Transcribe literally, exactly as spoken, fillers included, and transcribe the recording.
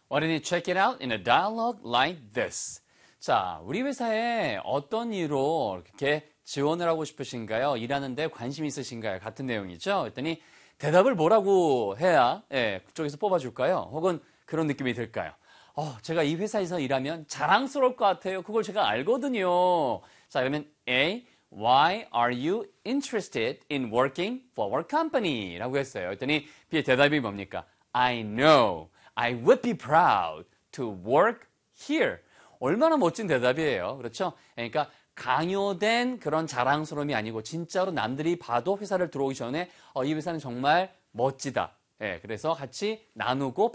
Why don't you check it out in a dialogue like this? 자, 우리 회사에 어떤 이유로 이렇게 지원을 하고 싶으신가요? 일하는데 관심 있으신가요? 같은 내용이죠. 그랬더니 대답을 뭐라고 해야 예, 그쪽에서 뽑아줄까요? 혹은 그런 느낌이 들까요? 어, 제가 이 회사에서 일하면 자랑스러울 것 같아요. 그걸 제가 알거든요. 자, 그러면 A, Why are you interested in working for our company? 라고 했어요. 그랬더니 B의 대답이 뭡니까? I know. I would be proud to work here. 얼마나 멋진 대답이에요. 그렇죠? 그러니까 강요된 그런 자랑스러움이 아니고 진짜로 남들이 봐도 회사를 들어오기 전에 어, 이 회사는 정말 멋지다. 예, 그래서 같이 나누고